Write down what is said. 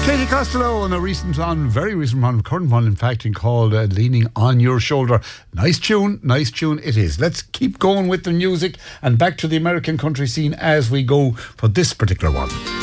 Katie Costello on a recent one, very recent one, current one in fact, called Leaning on Your Shoulder. Nice tune it is. Let's keep going with the music and back to the American country scene as we go for this particular one.